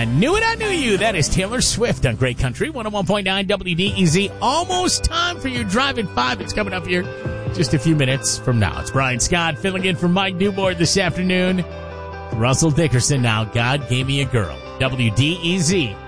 I Knew It, I Knew You. That is Taylor Swift on Great Country 101.9 WDEZ. Almost time for your Drive at 5. It's coming up here just a few minutes from now. It's Brian Scott filling in for Mike Newborn this afternoon. Russell Dickerson now. God Gave Me a Girl. WDEZ.